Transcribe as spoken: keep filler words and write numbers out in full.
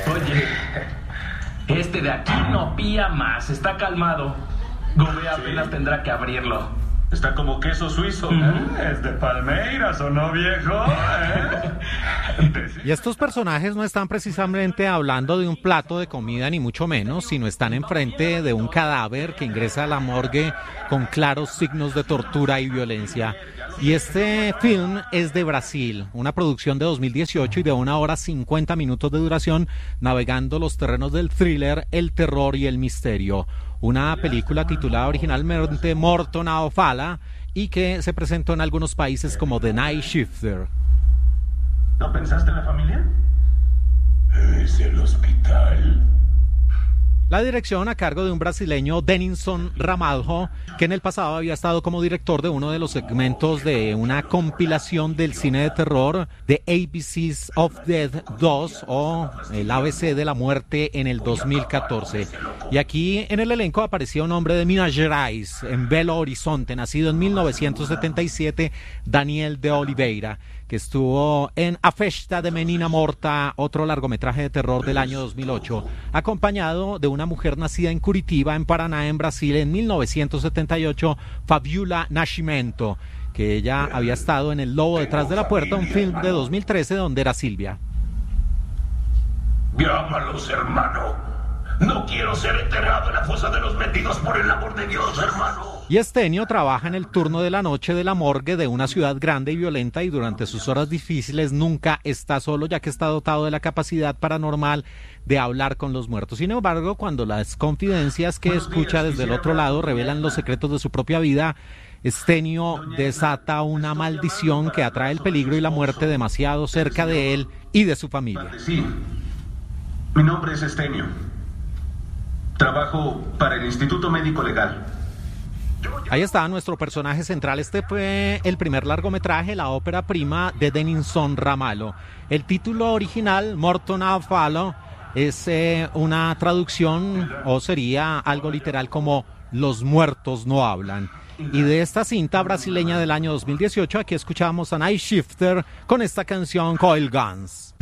Oye, este de aquí no pía más, está calmado. Gouveia apenas sí. tendrá que abrirlo. Está como queso suizo. Uh-huh. Es de Palmeiras, ¿o no, viejo? ¿Eh? Y estos personajes no están precisamente hablando de un plato de comida, ni mucho menos, sino están enfrente de un cadáver que ingresa a la morgue con claros signos de tortura y violencia. Y este film es de Brasil, una producción de dos mil dieciocho y de una hora cincuenta minutos de duración, navegando los terrenos del thriller, el terror y el misterio. Una película titulada originalmente Morto na Fala y que se presentó en algunos países como The Night Shifter. ¿No pensaste en la familia? Es el hospital. La dirección a cargo de un brasileño, Denilson Ramalho, que en el pasado había estado como director de uno de los segmentos de una compilación del cine de terror de A B Cs of Death dos o el A B C de la muerte en el dos mil catorce. Y aquí en el elenco aparecía un hombre de Minas Gerais, en Belo Horizonte, nacido en mil novecientos setenta y siete, Daniel de Oliveira, que estuvo en A Festa de Menina Morta, otro largometraje de terror del año dos mil ocho, acompañado de una mujer nacida en Curitiba, en Paraná, en Brasil, en mil novecientos setenta y ocho, Fabiola Nascimento, que ella había estado en El Lobo detrás de la puerta, un film de dos mil trece donde era Silvia. Llámalos, hermano. No quiero ser enterrado en la fosa de los metidos, por el amor de Dios, hermano. Y Estenio trabaja en el turno de la noche de la morgue de una ciudad grande y violenta y durante sus horas difíciles nunca está solo, ya que está dotado de la capacidad paranormal de hablar con los muertos. Sin embargo, cuando las confidencias que escucha desde el otro lado revelan los secretos de su propia vida, Estenio desata una maldición que atrae el peligro y la muerte demasiado cerca de él y de su familia. Sí, mi nombre es Estenio. Trabajo para el Instituto Médico Legal. Ahí está nuestro personaje central. Este fue el primer largometraje, la ópera prima de Denilson Ramalho. El título original, Morto na Fala, es eh, una traducción o sería algo literal como Los muertos no hablan. Y de esta cinta brasileña del año dos mil dieciocho, aquí escuchamos a Night Shifter con esta canción Coil Guns.